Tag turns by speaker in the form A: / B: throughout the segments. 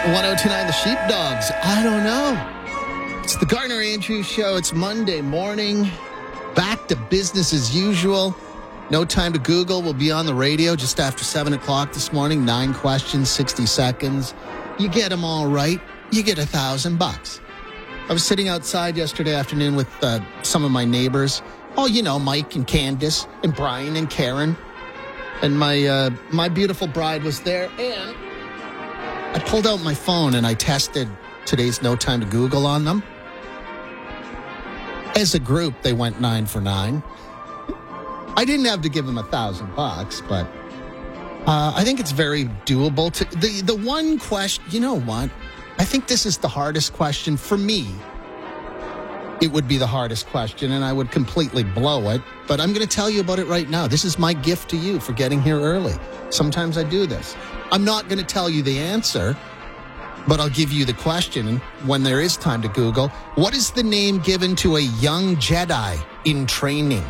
A: 1029 The Sheepdogs. I don't know. It's the Garner Andrews Show. It's Monday morning. Back to business as usual. No Time to Google will be on the radio just after 7 o'clock this morning. 9 questions, 60 seconds. You get them all right, you get $1,000. I was sitting outside yesterday afternoon with some of my neighbors. Oh, you know, Mike and Candace and Brian and Karen. And my beautiful bride was there. And I pulled out my phone and I tested today's No Time to Google on them. As a group, they went 9 for 9. I didn't have to give them $1,000, but I think it's very doable. The one question, you know what? I think this is the hardest question for me. It would be the hardest question, and I would completely blow it. But I'm going to tell you about it right now. This is my gift to you for getting here early. Sometimes I do this. I'm not going to tell you the answer, but I'll give you the question when there is time to Google. What is the name given to a young Jedi in training?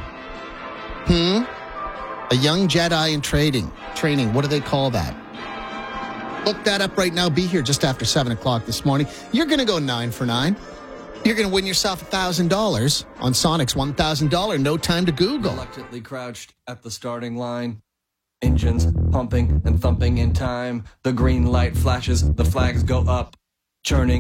A: A young Jedi in training. What do they call that? Look that up right now. Be here just after 7 o'clock this morning. You're going to go 9 for 9. You're going to win yourself $1,000 on Sonic's $1,000 No Time to Google.
B: Reluctantly crouched at the starting line. Engines pumping and thumping in time. The green light flashes, the flags go up. Churning